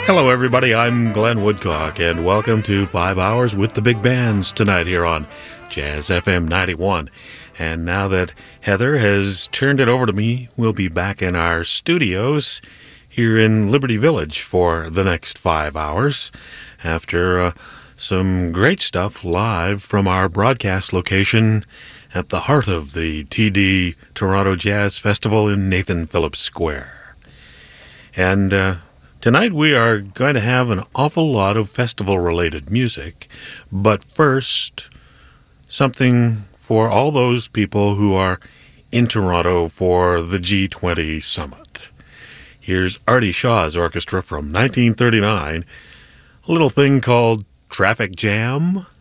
Hello, everybody. I'm Glenn Woodcock, and welcome to 5 Hours with the Big Bands tonight here on Jazz FM 91. And now that Heather has turned it over to me, we'll be back in our studios here in Liberty Village for the next 5 hours after some great stuff live from our broadcast location at the heart of the TD Toronto Jazz Festival in Nathan Phillips Square. And tonight we are going to have an awful lot of festival-related music, but first, something for all those people who are in Toronto for the G20 Summit. Here's Artie Shaw's orchestra from 1939, a little thing called Traffic Jam.